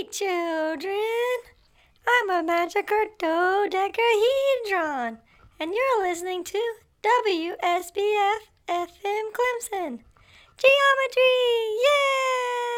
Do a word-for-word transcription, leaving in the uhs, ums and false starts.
children. I'm a magical dodecahedron, and you're listening to W S B F F M Clemson. Geometry! Yay!